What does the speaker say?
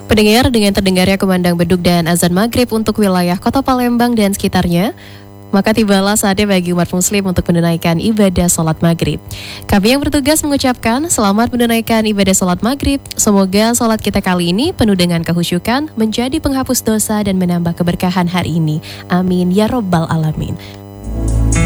Pendengar, dengan terdengarnya kumandang beduk dan azan maghrib untuk wilayah kota Palembang dan sekitarnya, maka tibalah saatnya bagi umat muslim untuk menunaikan ibadah sholat maghrib. Kami yang bertugas mengucapkan selamat menunaikan ibadah sholat maghrib. Semoga sholat kita kali ini penuh dengan kehusyukan, menjadi penghapus dosa dan menambah keberkahan hari ini. Amin ya robbal alamin.